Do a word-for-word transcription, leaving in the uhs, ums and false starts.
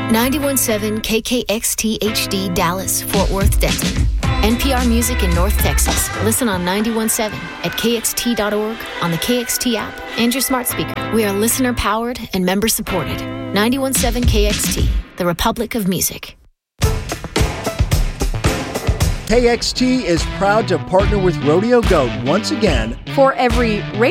ninety-one point seven K K X T H D Dallas, Fort Worth, Denton. N P R Music in North Texas. Listen on ninety-one point seven at K X T dot org, on the K X T app, and your smart speaker. We are listener-powered and member-supported. ninety-one point seven K X T, the Republic of Music. K X T is proud to partner with Rodeo Goat once again for every